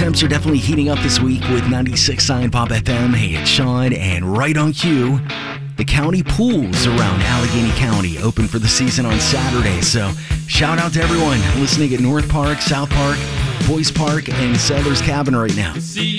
temps are definitely heating up this week with 96.9 Pop FM. Hey, it's Sean, and right on cue, the county pools around Allegheny County open for the season on Saturday. So shout out to everyone listening at North Park, South Park, Boys Park, and Sailor's Cabin right now.